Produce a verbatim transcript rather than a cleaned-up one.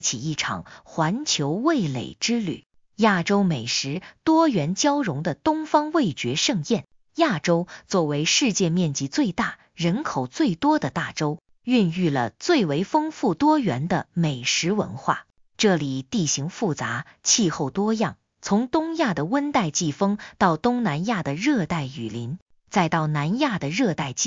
起一场环球味蕾之旅。亚洲美食多元交融的东方味觉盛宴。亚洲作为世界面积最大、人口最多的大洲，孕育了最为丰富多元的美食文化。这里地形复杂，气候多样，从东亚的温带季风到东南亚的热带雨林，再到南亚的热带季